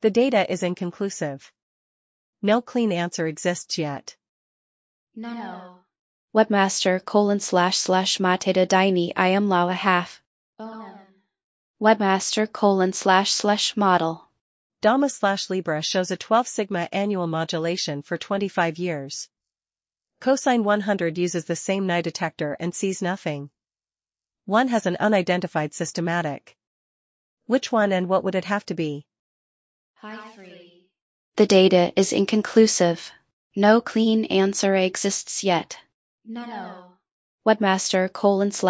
The data is inconclusive. No clean answer exists yet. No. Webmaster://mateda daini I am law a half. Webmaster://model. Dama/Libra shows a 12 sigma annual modulation for 25 years. Cosine 100 uses the same Nye detector and sees nothing. One has an unidentified systematic. Which one and what would it have to be? The data is inconclusive. No clean answer exists yet. No. Webmaster://